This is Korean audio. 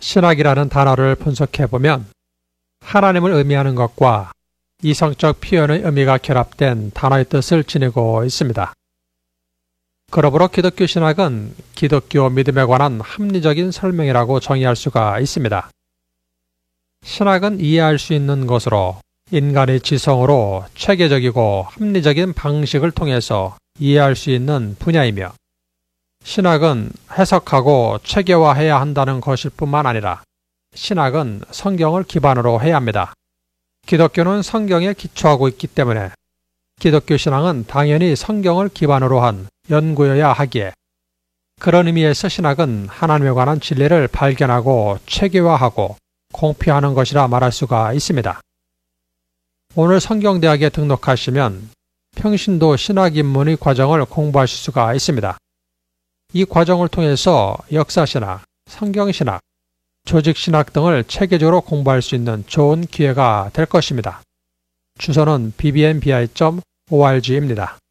신학이라는 단어를 분석해보면 하나님을 의미하는 것과 이성적 표현의 의미가 결합된 단어의 뜻을 지니고 있습니다. 그러므로 기독교 신학은 기독교 믿음에 관한 합리적인 설명이라고 정의할 수가 있습니다. 신학은 이해할 수 있는 것으로 인간의 지성으로 체계적이고 합리적인 방식을 통해서 이해할 수 있는 분야이며, 신학은 해석하고 체계화해야 한다는 것일 뿐만 아니라 신학은 성경을 기반으로 해야 합니다. 기독교는 성경에 기초하고 있기 때문에 기독교 신앙은 당연히 성경을 기반으로 한 연구여야 하기에, 그런 의미에서 신학은 하나님에 관한 진리를 발견하고 체계화하고 공표하는 것이라 말할 수가 있습니다. 오늘 성경대학에 등록하시면 평신도 신학입문의 과정을 공부하실 수가 있습니다. 이 과정을 통해서 역사신학, 성경신학, 조직신학 등을 체계적으로 공부할 수 있는 좋은 기회가 될 것입니다. 주소는 bbnbi.org입니다.